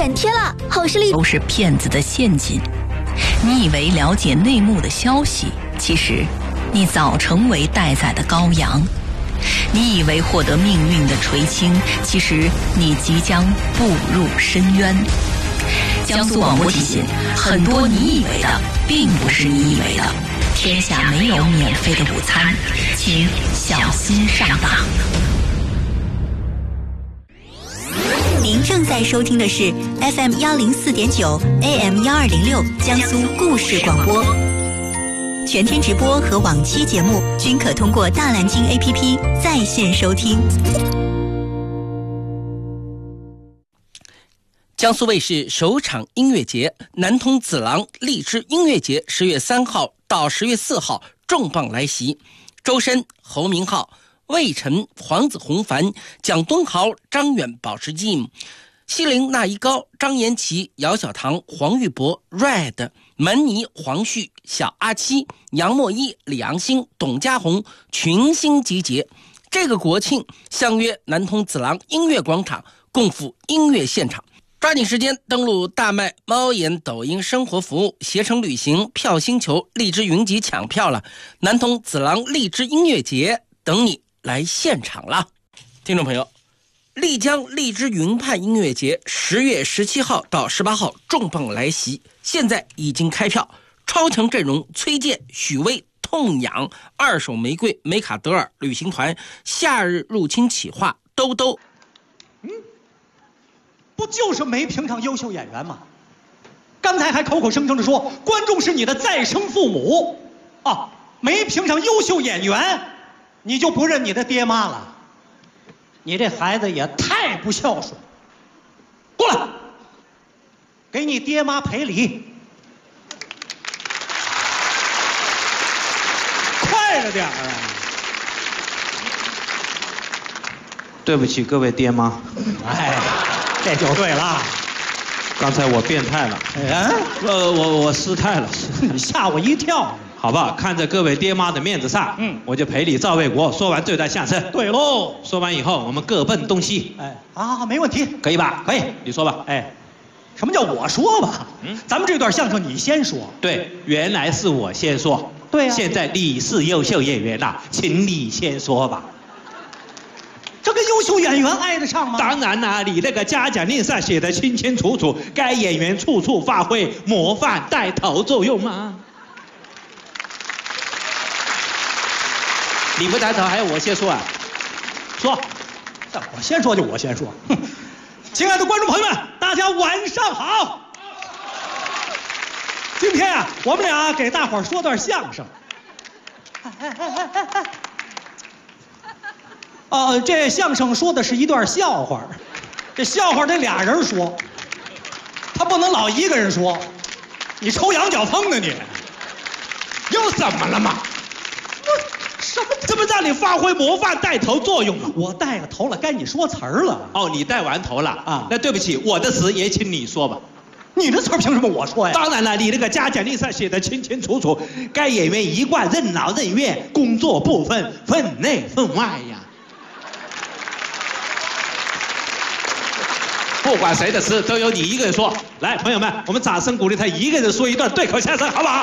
剪贴了，好视力都是骗子的陷阱。你以为了解内幕的消息，其实你早成为待宰的羔羊。你以为获得命运的垂青，其实你即将步入深渊。江苏广播提醒：很多你以为的，并不是你以为的。天下没有免费的午餐，请小心上当。 您正在收听的是 FM 104.9 AM 1206江苏故事广播，全天直播和往期节目均可通过大蓝鲸 APP 在线收听。 江苏卫视首场音乐节南通子廊荔枝音乐节10月3号到10月4号重磅来袭，周深、侯明昊、魏晨、黄子弘凡、蒋敦豪、张远、保时捷、西陵、那一高、张延齐、姚小棠、黄玉博、Red、门尼、黄旭、小阿七、杨默一、李昂星、董家宏群星集结。这个国庆相约南通子廊音乐广场，共赴音乐现场。抓紧时间登录大麦、猫眼、抖音生活服务、携程旅行、票星球、荔枝云集抢票了！南通子廊荔枝音乐节等你来现场了。听众朋友，丽江荔枝云畔音乐节10月17号到18号重磅来袭，现在已经开票。超强阵容：崔健、许巍、痛痒、二手玫瑰、梅卡德尔、旅行团、夏日入侵企划、兜兜。 不就是没评上优秀演员吗？刚才还口口声声的说观众是你的再生父母啊，没评上优秀演员，你就不认你的爹妈了？你这孩子也太不孝顺！过来，给你爹妈赔礼，快了点啊！ 对不起各位爹妈， 哎。这就对了， 刚才我变态了，我失态了， 你吓我一跳。 好吧，看在各位爹妈的面子上，我就赔礼赵卫国。说完这段相声， 对喽。 说完以后，我们各奔东西。 哎，好，没问题， 可以吧？ 可以， 你说吧。 哎，什么叫我说吧？咱们这段相声你先说。 对，原来是我先说。 对呀。 现在你是优秀演员啦，请你先说吧。 这跟优秀演员挨得上吗？ 当然啦，你那个嘉奖令上写的清清楚楚，该演员处处发挥模范带头作用吗？你不带头还要我先说啊？说， 我先说就我先说。亲爱的观众朋友们，大家晚上好。今天啊，我们俩给大伙儿说段相声。这相声说的是一段笑话，这笑话得俩人说，他不能老一个人说。你抽羊角风呢你？ 又怎么了嘛？ 什么？ 这不让你发挥模范带头作用吗？ 我带了头了，该你说词儿了。 哦，你带完头了啊？ 那对不起，我的词也请你说吧。 你的词儿凭什么我说呀？ 当然了，你那个嘉奖令上写的清清楚楚，该演员一贯任劳任怨，工作不分，分内分外呀。不管谁的词都由你一个人说。来，朋友们，我们掌声鼓励他一个人说一段对口相声，好不好？